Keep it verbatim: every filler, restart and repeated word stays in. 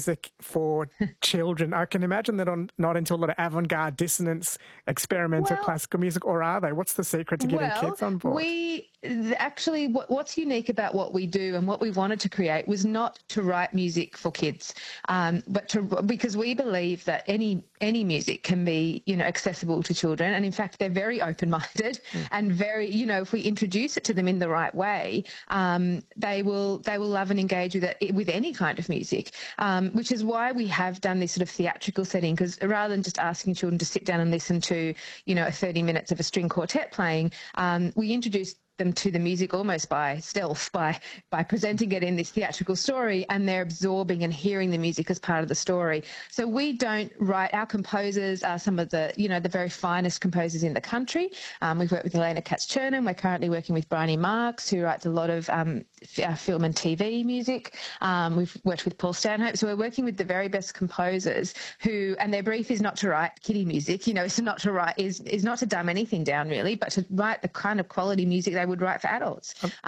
music for children? I can imagine that on not into a lot of avant-garde, dissonance, experimental Well, classical music, or are they? What's the secret to getting Well, kids on board? we actually, what, what's unique about what we do and what we wanted to create was not to write music for kids, um, but to because we believe that any any music can be, you know, accessible to children, and in fact, they're very open-minded mm. and very, you know, if we introduce it to them in the right way, um, they will they will love and engage with it with any kind of music, um, which is why we have done this sort of theatrical setting, because rather than just asking children to sit down and listen to, you know, thirty minutes of a string quartet playing, um, we introduced them to the music almost by stealth, by by presenting it in this theatrical story, and they're absorbing and hearing the music as part of the story. So we don't write, our composers are some of the, you know, the very finest composers in the country. Um, we've worked with Elena Katz-Chernin. We're currently working with Bryony Marks, who writes a lot of um, f- film and T V music. Um, we've worked with Paul Stanhope. So we're working with the very best composers who, and their brief is not to write kiddie music, you know, it's not to write, is, is not to dumb anything down really, but to write the kind of quality music they would write for adults.